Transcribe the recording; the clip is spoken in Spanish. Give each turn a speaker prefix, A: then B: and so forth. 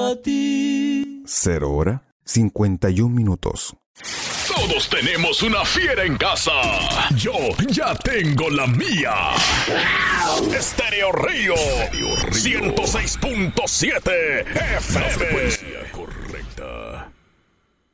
A: para ti.
B: 0 hora 51 minutos.
C: Todos tenemos una fiera en casa. Yo ya tengo la mía. Estéreo Río 106.7 FM.